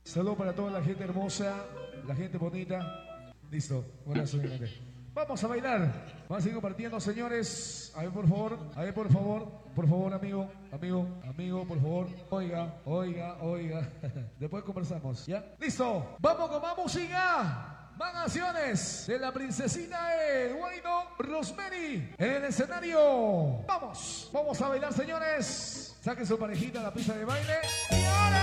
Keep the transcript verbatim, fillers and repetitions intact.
Saludos para toda la gente hermosa, la gente bonita. Listo, un abrazo muy grande. Vamos a bailar. Vamos a seguir compartiendo, señores. A ver, por favor, a ver, por favor, por favor, amigo, amigo, amigo, por favor. Oiga, oiga, oiga. Después conversamos, ¿ya? Listo, vamos con más música. Más canciones de la princesita de Guayno, Rosemary, en el escenario. Vamos, vamos a bailar, señores. Saquen su parejita a la pista de baile. Y ahora